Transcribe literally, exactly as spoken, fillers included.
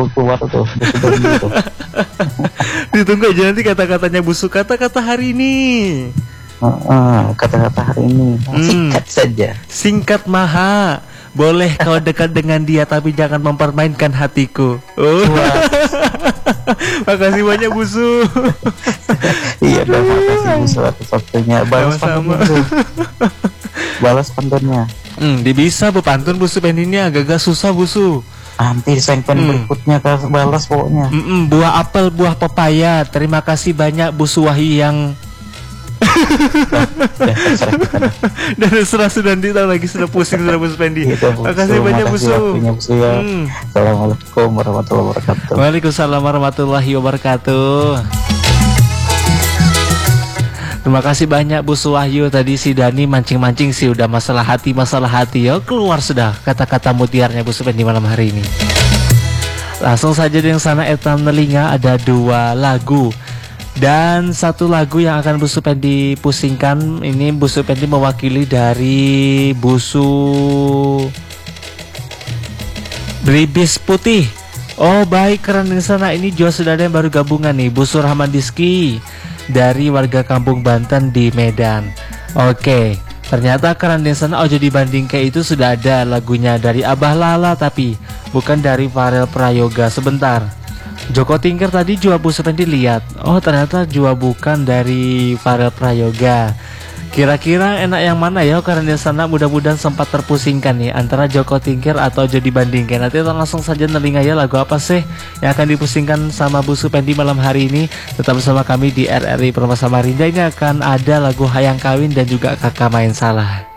tuh keluar tuh gitu. Ditunggu aja nanti kata-katanya busuk, kata-kata hari ini. Uh, uh, kata-kata hari ini singkat hmm. saja. Singkat maha. Boleh kau dekat dengan dia tapi jangan mempermainkan hatiku. Oh. Makasih banyak busuk. Iya, terima kasih busuk atas waktunya. Balas pantunnya. Balas pantunnya. Hmm, bisa bu pantun busuk ini agak-agak susah busuk. Nanti segmen hmm. berikutnya kasih balas pokoknya. Mm-mm, buah apel, buah pepaya. Terima kasih banyak Bu Suwahi yang dan terserah sudah ditang lagi sudah pusing sudah Bu Spendi. Terima kasih banyak Bu Su. Hmm. Assalamualaikum warahmatullahi wabarakatuh. Waalaikumsalam warahmatullahi wabarakatuh. Terima kasih banyak Bu Suwahyu. Tadi si Dani mancing-mancing sih udah masalah hati masalah hati ya keluar sudah kata-kata mutiarnya Bu Spendi malam hari ini. Langsung saja yang sana etam nelinga ada dua lagu. Dan satu lagu yang akan Bu Supendi pusingkan. Ini Bu Supendi mewakili dari Busu Bribis Putih. Oh baik, keren di sana. Ini juga sudah ada yang baru gabungan nih, Busu Rahman Diski dari warga Kampung Banten di Medan. Oke, ternyata keren di sana. Ojo dibanding kayak itu sudah ada lagunya dari Abah Lala tapi bukan dari Farel Prayoga. Sebentar, Joko Tingkir tadi juga Bu Supendi lihat. Oh ternyata juga bukan dari Farel Prayoga. Kira-kira enak yang mana ya? Karena di sana mudah-mudahan sempat terpusingkan nih antara Joko Tingkir atau Ojo dibandingkan. Nanti langsung saja nelinga ya lagu apa sih yang akan dipusingkan sama Bu Supendi malam hari ini. Tetap bersama kami di R R I Permata Samarinda. Ini akan ada lagu Hayang Kawin dan juga Kakak Main Salah.